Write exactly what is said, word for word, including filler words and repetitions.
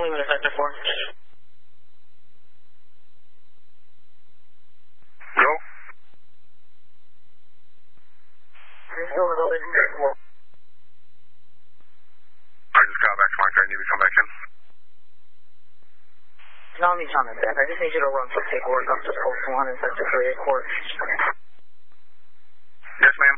Lima to Sector four. Go. I just got back to my car. I need to come back in. No, I'm on that. I just need you to run some paperwork up to Post one in Sector three at court. Yes, ma'am.